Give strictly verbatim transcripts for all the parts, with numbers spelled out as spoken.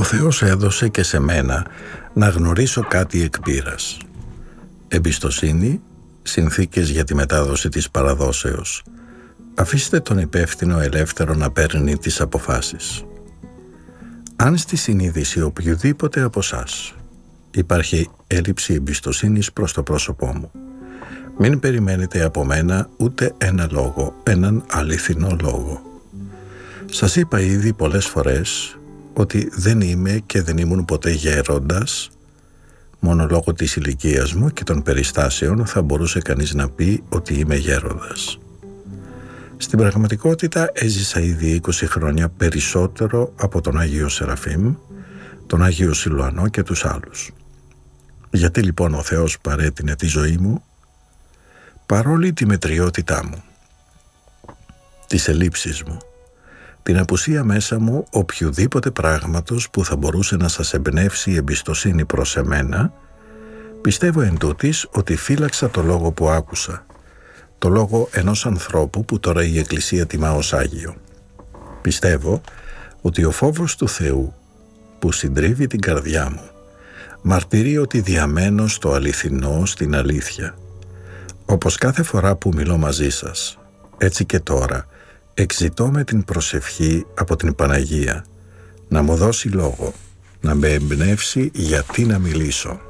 Θεός έδωσε και σε μένα να γνωρίσω κάτι εκ πείρας. Εμπιστοσύνη, συνθήκες για τη μετάδοση της παραδόσεως. Αφήστε τον υπεύθυνο ελεύθερο να παίρνει τις αποφάσεις. Αν στη συνείδηση οποιοδήποτε από εσάς υπάρχει έλλειψη εμπιστοσύνης προς το πρόσωπό μου, μην περιμένετε από μένα ούτε ένα λόγο, έναν αληθινό λόγο. Σας είπα ήδη πολλές φορές ότι δεν είμαι και δεν ήμουν ποτέ γέροντας. Μόνο λόγω της ηλικίας μου και των περιστάσεων θα μπορούσε κανείς να πει ότι είμαι γέροντας. Στην πραγματικότητα έζησα ήδη είκοσι χρόνια περισσότερο από τον Άγιο Σεραφείμ, τον Άγιο Σιλουανό και τους άλλους. Γιατί λοιπόν ο Θεός παρέτεινε τη ζωή μου? Παρόλη τη μετριότητά μου, τις ελλείψεις μου, την απουσία μέσα μου οποιοδήποτε πράγματος που θα μπορούσε να σας εμπνεύσει εμπιστοσύνη προς εμένα, πιστεύω εν τούτης ότι φύλαξα το λόγο που άκουσα, το λόγο ενός ανθρώπου που τώρα η Εκκλησία τιμά ως Άγιο. Πιστεύω ότι ο φόβος του Θεού που συντρίβει την καρδιά μου μαρτυρεί ότι διαμένω στο αληθινό, στην αλήθεια. Όπως κάθε φορά που μιλώ μαζί σας, έτσι και τώρα, εξητώ με την προσευχή από την Παναγία να μου δώσει λόγο, να με εμπνεύσει γιατί να μιλήσω.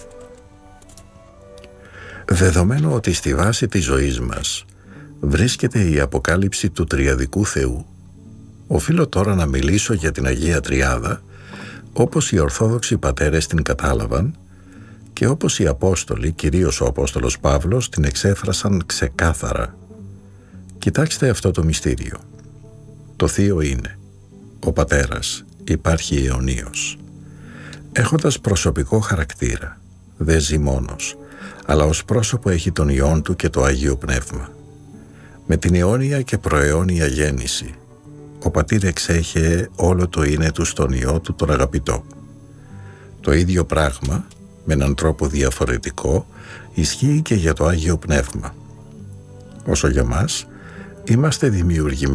Δεδομένου ότι στη βάση της ζωής μας βρίσκεται η αποκάλυψη του Τριαδικού Θεού, οφείλω τώρα να μιλήσω για την Αγία Τριάδα όπως οι Ορθόδοξοι πατέρες την κατάλαβαν και όπως οι Απόστολοι, κυρίως ο Απόστολος Παύλος, την εξέφρασαν ξεκάθαρα. Κοιτάξτε αυτό το μυστήριο. Το Θείο είναι. Ο Πατέρας υπάρχει αιωνίως. Έχοντας προσωπικό χαρακτήρα, δεν ζει μόνος, αλλά ως πρόσωπο έχει τον Υιόν του και το Άγιο Πνεύμα. Με την αιώνια και προαιώνια γέννηση, ο Πατήρ εξέχε όλο το είναι του στον Υιό του τον αγαπητό. Το ίδιο πράγμα, με έναν τρόπο διαφορετικό, ισχύει και για το Άγιο Πνεύμα. Όσο για μας, είμαστε δημιουργημένοι